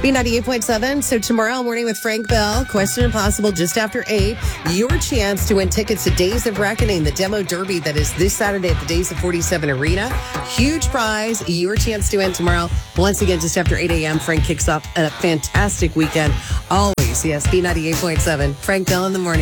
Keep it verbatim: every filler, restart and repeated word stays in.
B ninety-eight point seven. So tomorrow morning with Frank Bell, Question Impossible just after eight. Your chance to win tickets to Days of Reckoning, the demo derby that is this Saturday at the Days of forty-seven Arena. Huge prize. Your chance to win tomorrow. Once again, just after eight a.m., Frank kicks off a fantastic weekend. Always, yes, B ninety-eight point seven. Frank Bell in the morning.